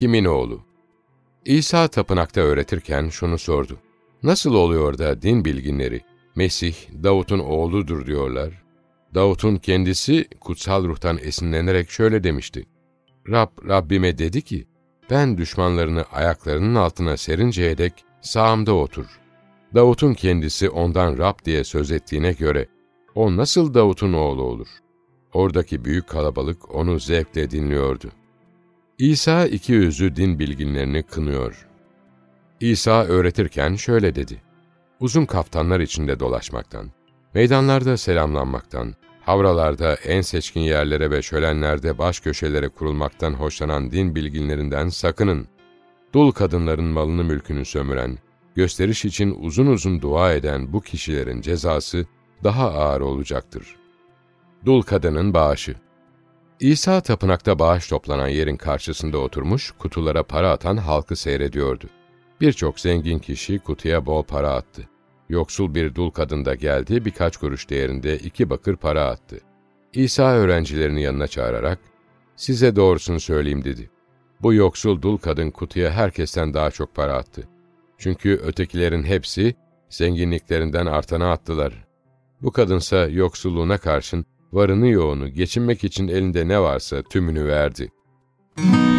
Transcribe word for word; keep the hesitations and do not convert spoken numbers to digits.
Kimin oğlu? İsa tapınakta öğretirken şunu sordu. Nasıl oluyor da din bilginleri, Mesih, Davut'un oğludur diyorlar? Davut'un kendisi kutsal ruhtan esinlenerek şöyle demişti. Rab, Rabbime dedi ki, ben düşmanlarını ayaklarının altına serinceye dek sağımda otur. Davut'un kendisi ondan Rab diye söz ettiğine göre, o nasıl Davut'un oğlu olur? Oradaki büyük kalabalık onu zevkle dinliyordu. İsa iki yüzlü din bilginlerini kınıyor. İsa öğretirken şöyle dedi. Uzun kaftanlar içinde dolaşmaktan, meydanlarda selamlanmaktan, havralarda en seçkin yerlere ve şölenlerde baş köşelere kurulmaktan hoşlanan din bilginlerinden sakının. Dul kadınların malını mülkünü sömüren, gösteriş için uzun uzun dua eden bu kişilerin cezası daha ağır olacaktır. Dul kadının bağışı. İsa tapınakta bağış toplanan yerin karşısında oturmuş, kutulara para atan halkı seyrediyordu. Birçok zengin kişi kutuya bol para attı. Yoksul bir dul kadın da geldi, birkaç kuruş değerinde iki bakır para attı. İsa öğrencilerini yanına çağırarak, "Size doğrusunu söyleyeyim," dedi. Bu yoksul dul kadın kutuya herkesten daha çok para attı. Çünkü ötekilerin hepsi zenginliklerinden artana attılar. Bu kadınsa yoksulluğuna karşın varını yoğunu geçinmek için elinde ne varsa tümünü verdi.